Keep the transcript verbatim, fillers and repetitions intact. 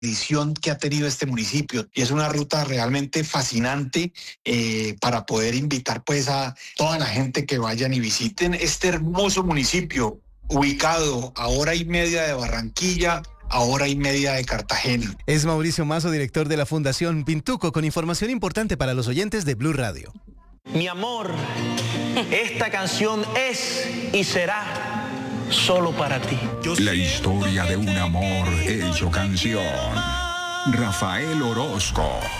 tradición que ha tenido este municipio y es una ruta realmente fascinante eh, para poder invitar pues a toda la gente que vayan y visiten este hermoso municipio ubicado a hora y media de Barranquilla, a hora y media de Cartagena. Es Mauricio Mazo, director de la Fundación Pintuco, con información importante para los oyentes de Blue Radio. Mi amor, esta canción es y será solo para ti. La historia de un amor hecho canción. Rafael Orozco.